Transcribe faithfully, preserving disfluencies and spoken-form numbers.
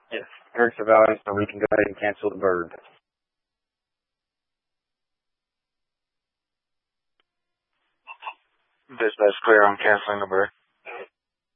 Yes. Eric's valid, so we can go ahead and cancel the bird. Dispatch clear on canceling the bird.